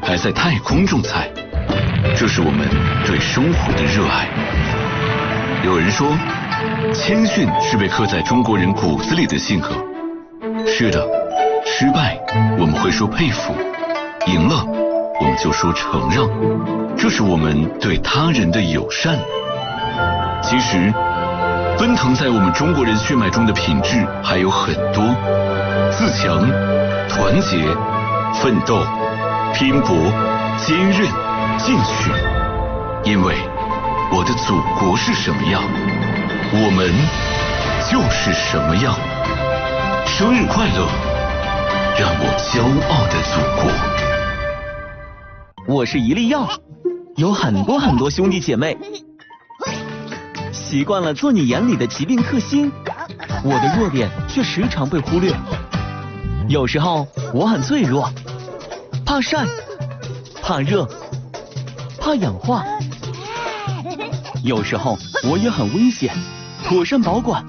还在太空种菜，这是我们对生活的热爱。有人说，谦逊是被刻在中国人骨子里的性格。是的，失败我们会说佩服，赢了我们就说承让，这是我们对他人的友善。其实奔腾在我们中国人血脉中的品质还有很多：自强、团结、奋斗、拼搏、坚韧、进取。因为我的祖国是什么样，我们就是什么样。生日快乐，让我骄傲的祖国。 我是一粒药，有很多兄弟姐妹，习惯了做你眼里的疾病克星，我的弱点却时常被忽略。有时候我很脆弱，怕晒，怕热，怕氧化。有时候我也很危险，妥善保管。